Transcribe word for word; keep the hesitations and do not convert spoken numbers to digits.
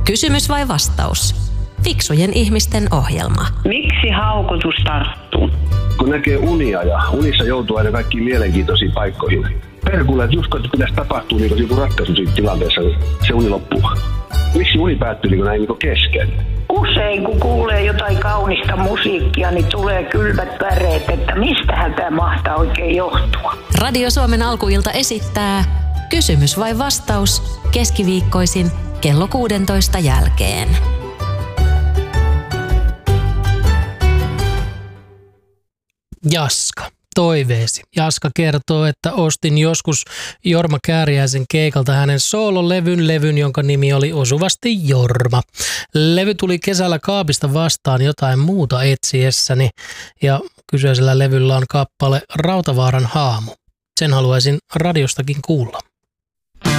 Kysymys vai vastaus? Fiksujen ihmisten ohjelma. Miksi haukotus tarttuu? Kun näkee unia ja unissa joutuu aina kaikkiin mielenkiintoisiin paikkoihin. Perkulle, että just kun pitäisi tapahtua niin joku ratkaisu siitä tilanteessa, se uni loppuu. Miksi uni päättyy niin näin niin kesken? Usein kun kuulee jotain kaunista musiikkia, niin tulee kylmät väreet, että mistähän tämä mahtaa oikein johtua. Radio Suomen alkuilta esittää Kysymys vai vastaus keskiviikkoisin kello kuusitoista jälkeen. Jaska, toiveesi. Jaska kertoo, että ostin joskus Jorma Kääriäisen keikalta hänen soololevyn, levyn, jonka nimi oli osuvasti Jorma. Levy tuli kesällä kaapista vastaan jotain muuta etsiessäni ja kyseisellä levyllä on kappale Rautavaaran haamu. Sen haluaisin radiostakin kuulla.